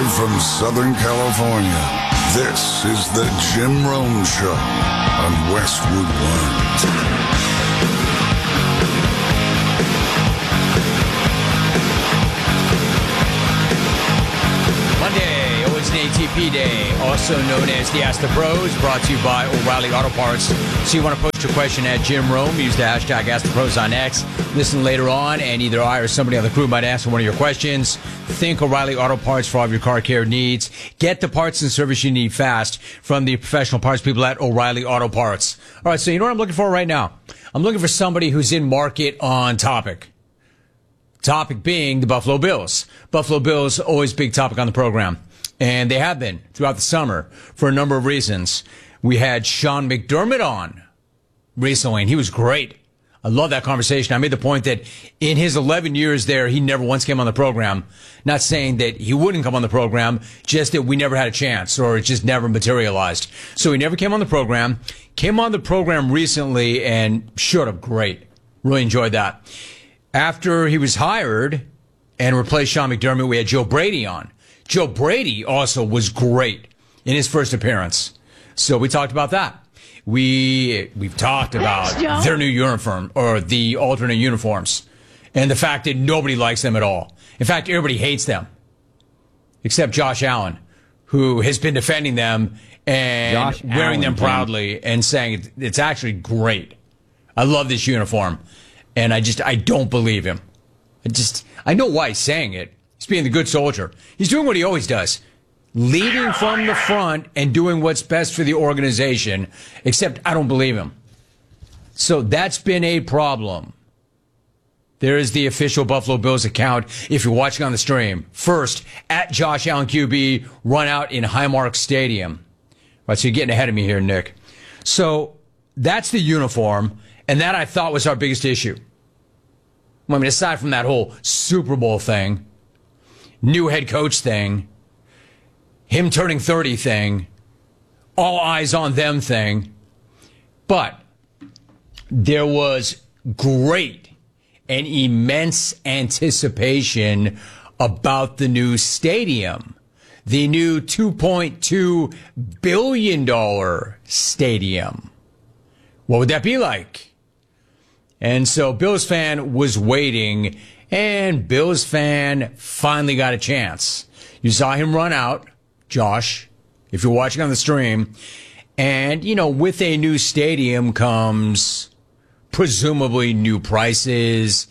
Live from Southern California, this is the Jim Rome Show on Westwood One. Monday, always an ATP day, also known as the Ask the Pros, brought to you by O'Reilly Auto Parts. So you want to post your question at Jim Rome, use the hashtag Ask the Pros on X. Listen later on, and either I or somebody on the crew might answer one of your questions. Think O'Reilly Auto Parts for all of your car care needs. Get the parts and service you need fast from the professional parts people at O'Reilly Auto Parts. All right, so you know what I'm looking for right now? I'm looking for somebody who's in market on topic. Topic being the Buffalo Bills. Buffalo Bills, always big topic on the program. And they have been throughout the summer for a number of reasons. We had Sean McDermott on recently, and he was great. I love that conversation. I made the point that in his 11 years there, he never once came on the program. Not saying that he wouldn't come on the program, just that we never had a chance, or it just never materialized. So he never came on the program. Came on the program recently and showed up great. Really enjoyed that. After he was hired and replaced Sean McDermott, we had Joe Brady on. Joe Brady also was great in his first appearance. So we talked about that. We've talked about their new uniform, or the alternate uniforms, and the fact that nobody likes them at all. In fact, everybody hates them, except Josh Allen, who has been defending them and wearing them proudly and saying it's actually great. I love this uniform. And I don't believe him. I know why he's saying it. He's being the good soldier. He's doing what he always does. Leading from the front and doing what's best for the organization, except I don't believe him. So that's been a problem. There is the official Buffalo Bills account if you're watching on the stream. First, at Josh Allen QB, run out in Highmark Stadium. All right, so you're getting ahead of me here, Nick. So that's the uniform, and that I thought was our biggest issue. I mean, aside from that whole Super Bowl thing, new head coach thing, him turning 30 thing, all eyes on them thing. But there was great and immense anticipation about the new stadium, the new $2.2 billion stadium. What would that be like? And so Bills fan was waiting, and Bills fan finally got a chance. You saw him run out, Josh, if you're watching on the stream. And, you know, with a new stadium comes presumably new prices,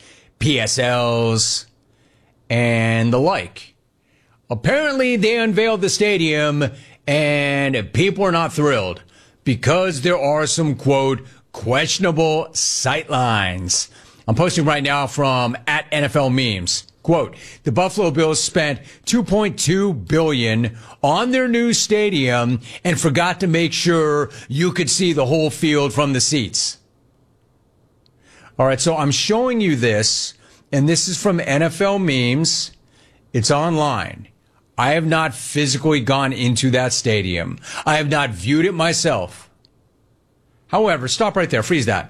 PSLs, and the like. Apparently, they unveiled the stadium, and people are not thrilled because there are some, quote, questionable sightlines. I'm posting right now from at NFL Memes. Quote, the Buffalo Bills spent $2.2 billion on their new stadium and forgot to make sure you could see the whole field from the seats. All right, so I'm showing you this, and this is from NFL Memes. It's online. I have not physically gone into that stadium. I have not viewed it myself. However, stop right there. Freeze that.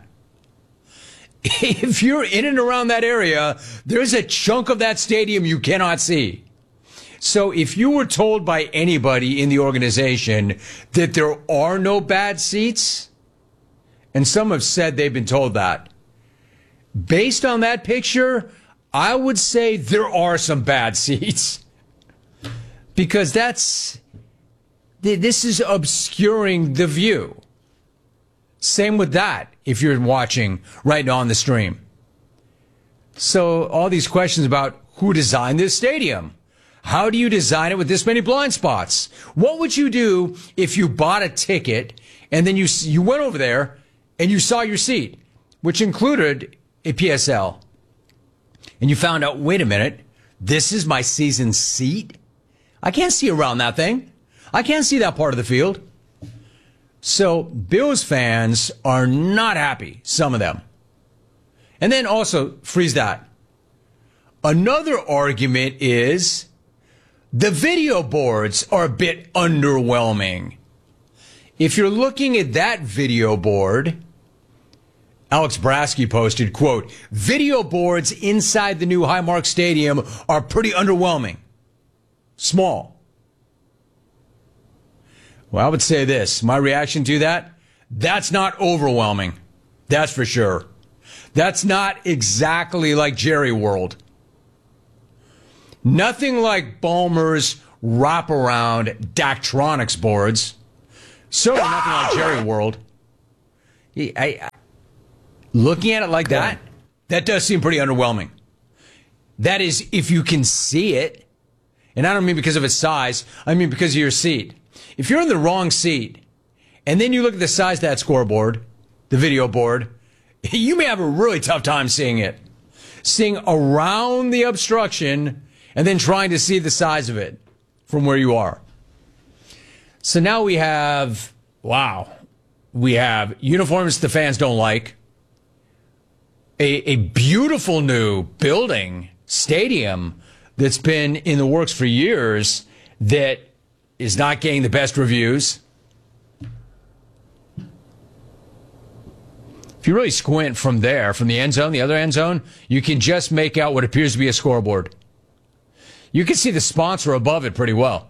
If you're in and around that area, there's a chunk of that stadium you cannot see. So if you were told by anybody in the organization that there are no bad seats, and some have said they've been told that, based on that picture, I would say there are some bad seats. Because this is obscuring the view. Same with that, if you're watching right now on the stream. So all these questions about who designed this stadium. How do you design it with this many blind spots? What would you do if you bought a ticket and then you went over there and you saw your seat, which included a PSL, and you found out, wait a minute, this is my season seat? I can't see around that thing. I can't see that part of the field. So Bills fans are not happy, some of them. And then also, freeze that. Another argument is the video boards are a bit underwhelming. If you're looking at that video board, Alex Brasky posted, quote, video boards inside the new Highmark Stadium are pretty underwhelming. Small. Well, I would say this. My reaction to that, that's not overwhelming. That's for sure. That's not exactly like Jerry World. Nothing like Ballmer's wraparound Daktronics boards. Certainly nothing like Jerry World. Looking at it like that does seem pretty underwhelming. That is, if you can see it. And I don't mean because of its size. I mean because of your seat. If you're in the wrong seat, and then you look at the size of that scoreboard, the video board, you may have a really tough time seeing it. Seeing around the obstruction, and then trying to see the size of it from where you are. So now we have uniforms the fans don't like, a beautiful new building, stadium, that's been in the works for years that is not getting the best reviews. If you really squint from there, from the end zone, the other end zone, you can just make out what appears to be a scoreboard. You can see the sponsor above it pretty well.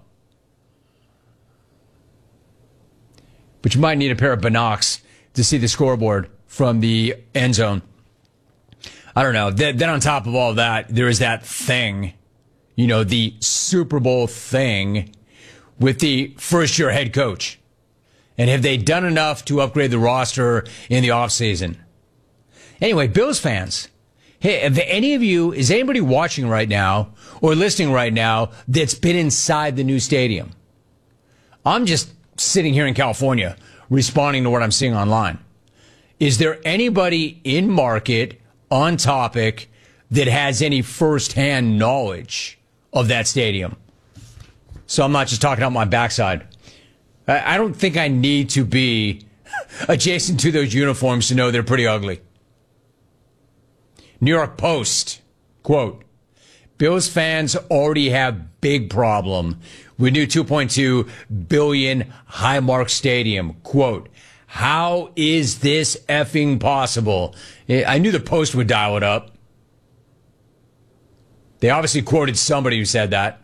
But you might need a pair of binocs to see the scoreboard from the end zone. I don't know. Then on top of all that, there is that thing, the Super Bowl thing with the first-year head coach. And have they done enough to upgrade the roster in the offseason? Anyway, Bills fans, hey, is anybody watching right now or listening right now that's been inside the new stadium? I'm just sitting here in California responding to what I'm seeing online. Is there anybody in market, on topic, that has any firsthand knowledge of that stadium? So I'm not just talking out my backside. I don't think I need to be adjacent to those uniforms to know they're pretty ugly. New York Post, quote, Bills fans already have big problem with new $2.2 billion Highmark Stadium. Quote, how is this effing possible? I knew the Post would dial it up. They obviously quoted somebody who said that.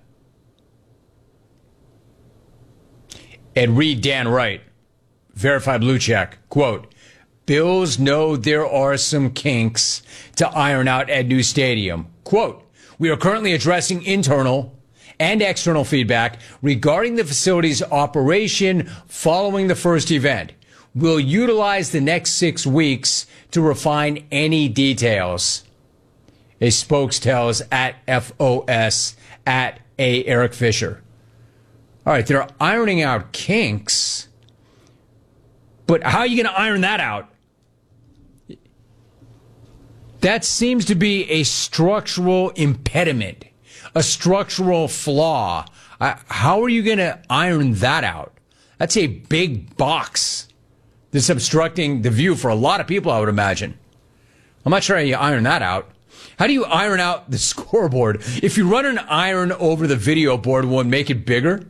And read Dan Wright, verified blue check, quote, Bills know there are some kinks to iron out at new stadium. Quote, we are currently addressing internal and external feedback regarding the facility's operation following the first event. We'll utilize the next 6 weeks to refine any details. A spokes tells at FOS at A. Eric Fisher. All right, they're ironing out kinks, but how are you going to iron that out? That seems to be a structural impediment, a structural flaw. How are you going to iron that out? That's a big box that's obstructing the view for a lot of people, I would imagine. I'm not sure how you iron that out. How do you iron out the scoreboard? If you run an iron over the video board, will it make it bigger?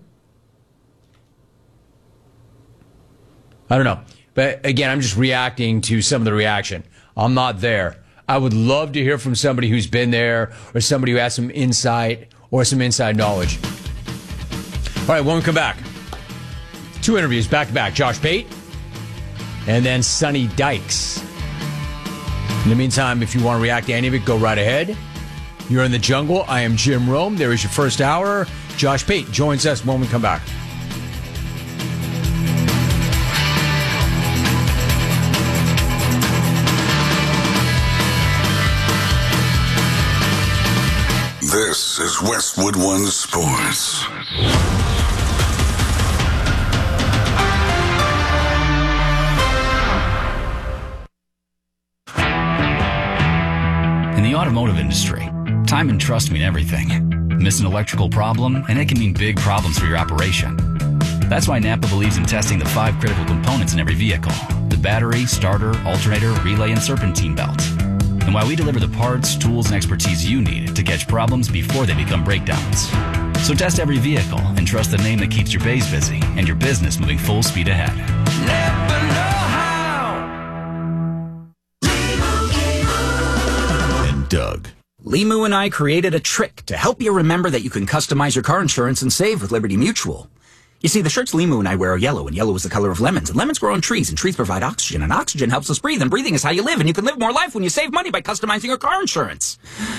I don't know. But again, I'm just reacting to some of the reaction. I'm not there. I would love to hear from somebody who's been there or somebody who has some insight or some inside knowledge. All right, when we come back, 2 interviews back to back. Josh Pate and then Sonny Dykes. In the meantime, if you want to react to any of it, go right ahead. You're in the jungle. I am Jim Rome. There is your first hour. Josh Pate joins us when we come back. This is Westwood One Sports. In the automotive industry, time and trust mean everything. Miss an electrical problem, and it can mean big problems for your operation. That's why Napa believes in testing the 5 critical components in every vehicle: the battery, starter, alternator, relay, and serpentine belt. And why we deliver the parts, tools, and expertise you need to catch problems before they become breakdowns. So test every vehicle and trust the name that keeps your bays busy and your business moving full speed ahead. Never know how. And Doug. Limu and I created a trick to help you remember that you can customize your car insurance and save with Liberty Mutual. You see, the shirts Limu and I wear are yellow, and yellow is the color of lemons, and lemons grow on trees, and trees provide oxygen, and oxygen helps us breathe, and breathing is how you live, and you can live more life when you save money by customizing your car insurance.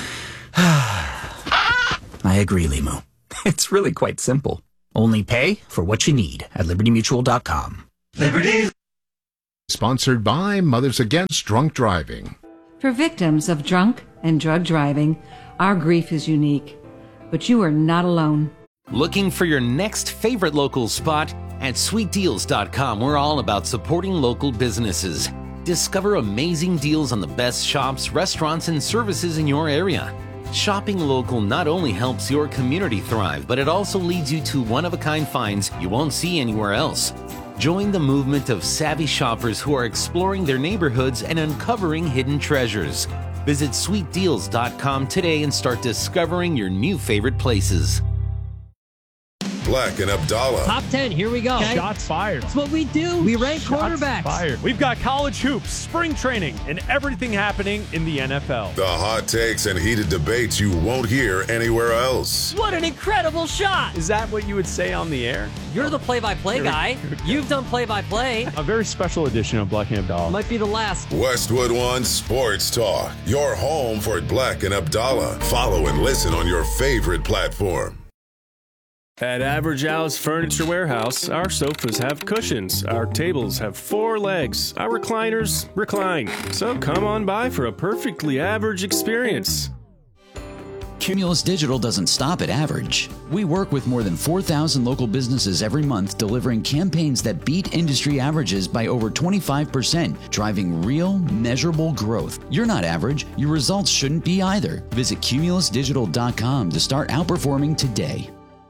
I agree, Limu. It's really quite simple. Only pay for what you need at LibertyMutual.com. Liberty. Sponsored by Mothers Against Drunk Driving. For victims of drunk and drug driving, our grief is unique, but you are not alone. Looking for your next favorite local spot? At sweetdeals.com, we're all about supporting local businesses. Discover amazing deals on the best shops, restaurants, and services in your area. Shopping local not only helps your community thrive, but it also leads you to one-of-a-kind finds you won't see anywhere else. Join the movement of savvy shoppers who are exploring their neighborhoods and uncovering hidden treasures. Visit sweetdeals.com today and start discovering your new favorite places. Black and Abdallah. Top 10, here we go. Okay. Shots fired. That's what we do. We rank quarterbacks. Fired. We've got college hoops, spring training, and everything happening in the NFL. The hot takes and heated debates you won't hear anywhere else. What an incredible shot. Is that what you would say on the air? You're the play-by-play guy. You've done play-by-play. A very special edition of Black and Abdallah. Might be the last. Westwood One Sports Talk. Your home for Black and Abdallah. Follow and listen on your favorite platform. At Average Al's Furniture Warehouse, our sofas have cushions, our tables have 4 legs, our recliners recline. So come on by for a perfectly average experience. Cumulus Digital doesn't stop at average. We work with more than 4,000 local businesses every month, delivering campaigns that beat industry averages by over 25%, driving real, measurable growth. You're not average. Your results shouldn't be either. Visit cumulusdigital.com to start outperforming today.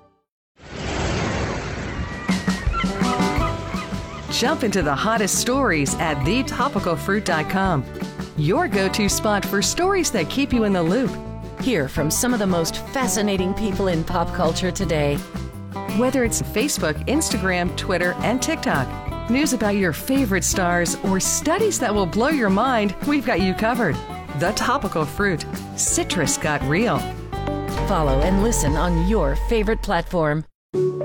Jump into the hottest stories at thetopicalfruit.com. Your go-to spot for stories that keep you in the loop. Hear from some of the most fascinating people in pop culture today. Whether it's Facebook, Instagram, Twitter, and TikTok, news about your favorite stars, or studies that will blow your mind, we've got you covered. The Topical Fruit. Citrus got real. Follow and listen on your favorite platform.